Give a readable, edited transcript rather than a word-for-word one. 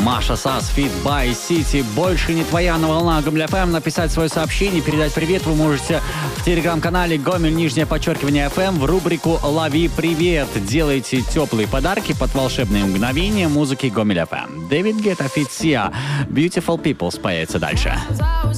Маша Сас, Fit by City. Больше не твоя, на волнах Гомель ФМ. Написать свое сообщение, передать привет вы можете в телеграм-канале Гомель, _FM, в рубрику «Лови привет». Делайте теплые подарки под волшебные мгновения музыки Гомель ФМ. Дэвид Гетта, Fit Sia, Beautiful People появится дальше.